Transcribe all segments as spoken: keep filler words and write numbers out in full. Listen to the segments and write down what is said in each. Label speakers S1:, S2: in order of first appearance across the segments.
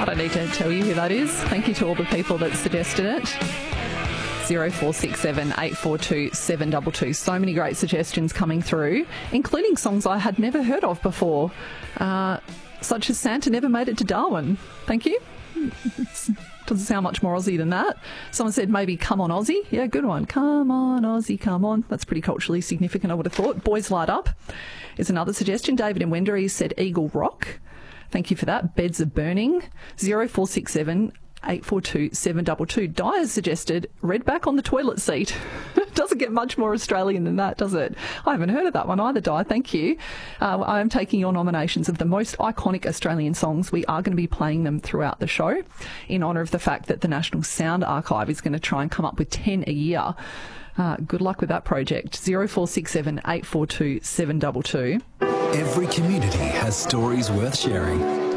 S1: don't need to tell you who that is. Thank you to all the people that suggested it. zero four six seven, eight four two, seven two two. So many great suggestions coming through, including songs I had never heard of before, uh, such as Santa Never Made It to Darwin. Thank you. It's, doesn't sound much more Aussie than that. Someone said maybe Come On Aussie. Yeah, good one. Come on Aussie, come on. That's pretty culturally significant, I would have thought. Boys Light Up is another suggestion. David in Wendouree said Eagle Rock. Thank you for that. Beds of Burning. zero four six seven, eight four two, seven two two. Dyer suggested Redback on the Toilet Seat. Doesn't get much more Australian than that, does it? I haven't heard of that one either, Dyer. Thank you. Uh, I am taking your nominations of the most iconic Australian songs. We are going to be playing them throughout the show in honour of the fact that the National Sound Archive is going to try and come up with ten a year. Uh, good luck with that project. zero four six seven, eight four two, seven two two.
S2: Every community has stories worth sharing.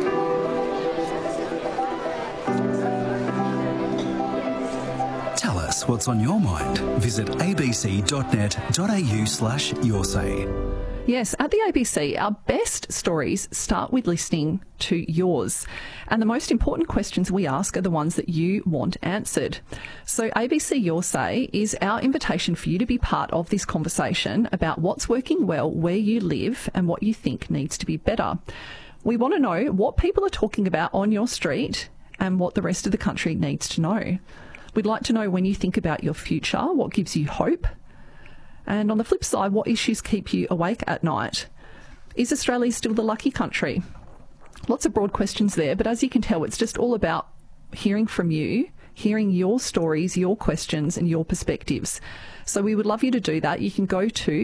S2: Tell us what's on your mind. Visit abc.net.au slash your say.
S1: Yes, at the A B C, our best stories start with listening to yours. And the most important questions we ask are the ones that you want answered. So A B C Your Say is our invitation for you to be part of this conversation about what's working well where you live and what you think needs to be better. We want to know what people are talking about on your street and what the rest of the country needs to know. We'd like to know when you think about your future, what gives you hope? And on the flip side, what issues keep you awake at night? Is Australia still the lucky country? Lots of broad questions there, but as you can tell, it's just all about hearing from you, hearing your stories, your questions and your perspectives. So we would love you to do that. You can go to